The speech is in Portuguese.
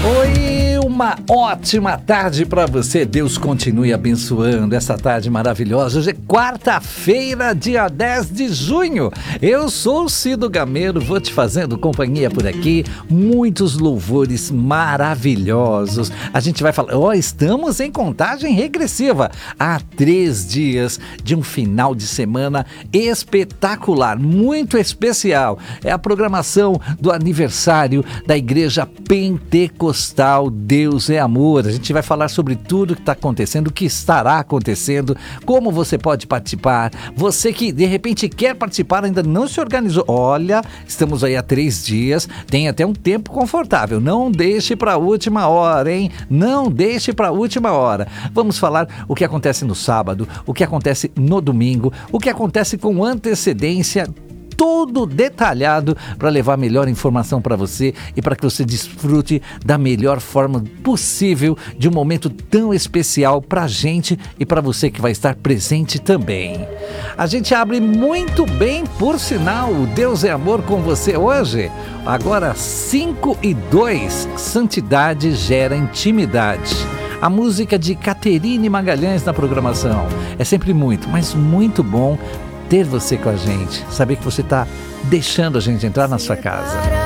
Oi, uma ótima tarde para você. Deus continue abençoando essa tarde maravilhosa. Hoje é quarta-feira, dia 10 de junho. Eu sou o Cido Gameiro, vou te fazendo companhia por aqui. Muitos louvores maravilhosos. A gente vai falar, estamos em contagem regressiva. Há 3 dias de um final de semana espetacular, muito especial. É a programação do aniversário da Igreja Pentecostal. Deus é amor. A gente vai falar sobre tudo que está acontecendo, o que estará acontecendo, como você pode participar. Você que de repente quer participar, ainda não se organizou. Olha, estamos aí há 3 dias, tem até um tempo confortável. Não deixe para a última hora, hein? Não deixe para a última hora. Vamos falar o que acontece no sábado, o que acontece no domingo, o que acontece com antecedência, tudo detalhado para levar a melhor informação para você e para que você desfrute da melhor forma possível de um momento tão especial para a gente e para você que vai estar presente também. A gente abre muito bem, por sinal, o Deus é Amor com você hoje. Agora 5:02, Santidade gera intimidade. A música de Caterine Magalhães na programação. É sempre muito, mas muito bom ter você com a gente, saber que você está deixando a gente entrar na sua casa.